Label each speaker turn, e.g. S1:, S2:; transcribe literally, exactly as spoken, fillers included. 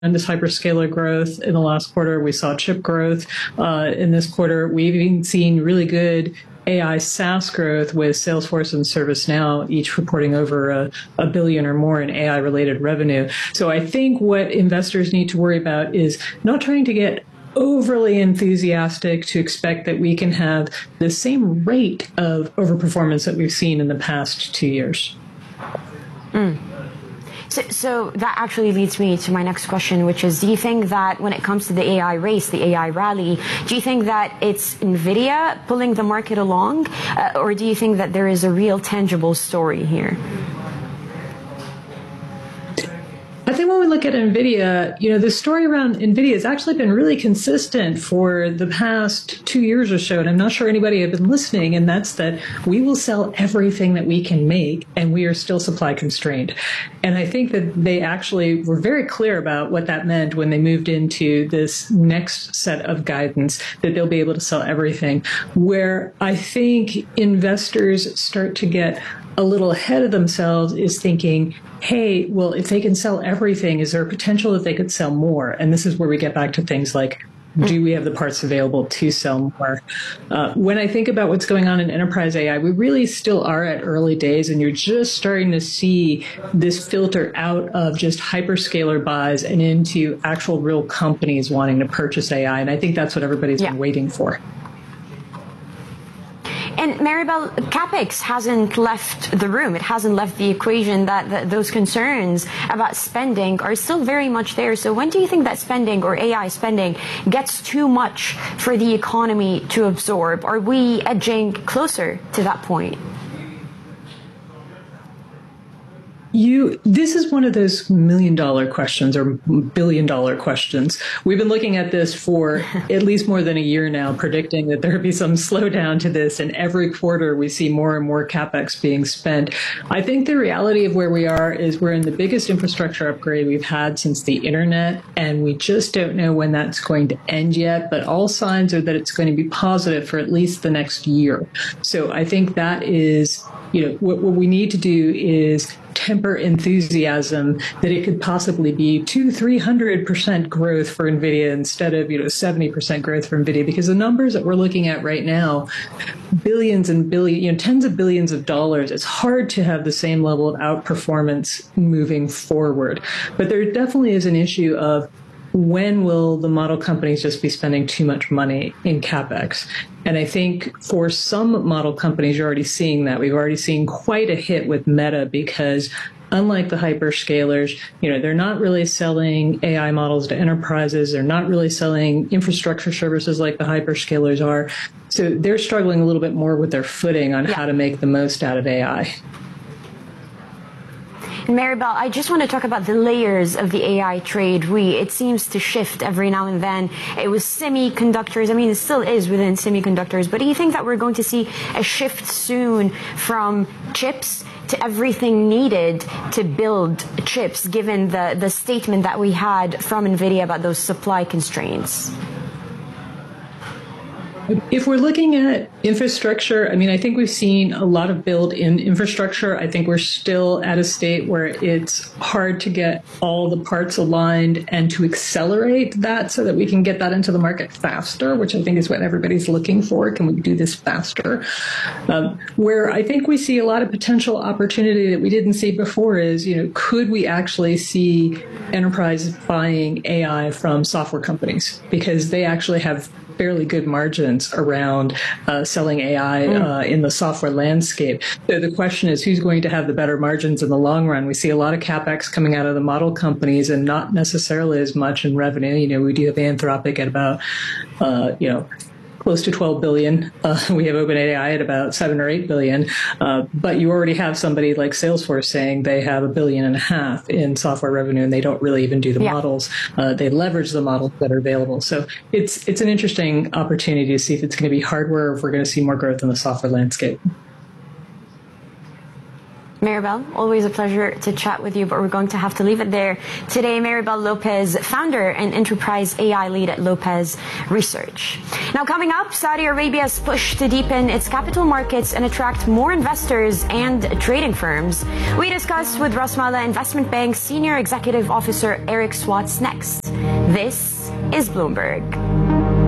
S1: tremendous hyperscaler growth in the last quarter. We saw chip growth uh, in this quarter. We've even seen really good A I SaaS growth with Salesforce and ServiceNow, each reporting over a, a billion or more in A I-related revenue. So I think what investors need to worry about is not trying to get overly enthusiastic to expect that we can have the same rate of overperformance that we've seen in the past two years.
S2: Mm. So, so that actually leads me to my next question, which is, do you think that when it comes to the A I race, the A I rally, do you think that it's NVIDIA pulling the market along, uh, or do you think that there is a real tangible story here?
S1: I think when we look at NVIDIA, you know, the story around NVIDIA has actually been really consistent for the past two years or so, and I'm not sure anybody has been listening, and that's that we will sell everything that we can make, and we are still supply constrained. And I think that they actually were very clear about what that meant when they moved into this next set of guidance, that they'll be able to sell everything. Where I think investors start to get a little ahead of themselves is thinking, hey, well, if they can sell everything, is there a potential that they could sell more? And this is where we get back to things like, do we have the parts available to sell more? Uh, when I think about what's going on in enterprise A I, we really still are at early days, and you're just starting to see this filter out of just hyperscaler buys and into actual real companies wanting to purchase A I. And I think that's what everybody's yeah. been waiting for.
S2: And Maribel, CapEx hasn't left the room. It hasn't left the equation. That, that those concerns about spending are still very much there. So when do you think that spending or A I spending gets too much for the economy to absorb? Are we edging closer to that point?
S1: You, this is one of those million dollar questions or billion dollar questions. We've been looking at this for at least more than a year now, predicting that there would be some slowdown to this. And every quarter we see more and more CapEx being spent. I think the reality of where we are is we're in the biggest infrastructure upgrade we've had since the internet. And we just don't know when that's going to end yet. But all signs are that it's going to be positive for at least the next year. So I think that is, you know, what, what we need to do is temper enthusiasm that it could possibly be two, three hundred percent growth for NVIDIA instead of, you know, seventy percent growth for NVIDIA, because the numbers that we're looking at right now, billions and billions, you know, tens of billions of dollars, it's hard to have the same level of outperformance moving forward. But there definitely is an issue of, when will the model companies just be spending too much money in CapEx? And I think for some model companies, you're already seeing that. We've already seen quite a hit with Meta, because unlike the hyperscalers, you know, they're not really selling A I models to enterprises. They're not really selling infrastructure services like the hyperscalers are. So they're struggling a little bit more with their footing on yeah. how to make the most out of A I.
S2: Maribel, I just want to talk about the layers of the A I trade. We, it seems to shift every now and then. It was semiconductors. I mean, it still is within semiconductors. But do you think that we're going to see a shift soon from chips to everything needed to build chips, given the, the statement that we had from NVIDIA about those supply constraints?
S1: If we're looking at infrastructure, I mean, I think we've seen a lot of build in infrastructure. I think we're still at a state where it's hard to get all the parts aligned and to accelerate that so that we can get that into the market faster, which I think is what everybody's looking for. Can we do this faster? Um, where I think we see a lot of potential opportunity that we didn't see before is, you know, could we actually see enterprise buying A I from software companies? Because they actually have fairly good margins around uh, selling A I uh, in the software landscape. So the question is, who's going to have the better margins in the long run? We see a lot of CapEx coming out of the model companies and not necessarily as much in revenue. You know, we do have Anthropic at about, uh, you know, close to twelve billion. Uh, we have OpenAI at about seven or eight billion. Uh, but you already have somebody like Salesforce saying they have a billion and a half in software revenue, and they don't really even do the yeah. models. Uh, they leverage the models that are available. So it's it's an interesting opportunity to see if it's going to be hardware or if we're going to see more growth in the software landscape.
S2: Maribel, always a pleasure to chat with you, but we're going to have to leave it there. Today, Maribel Lopez, founder and enterprise A I lead at Lopez Research. Now, coming up, Saudi Arabia's push to deepen its capital markets and attract more investors and trading firms. We discuss with Rasmala Investment Bank's Senior Executive Officer Eric Swats next. This is Bloomberg.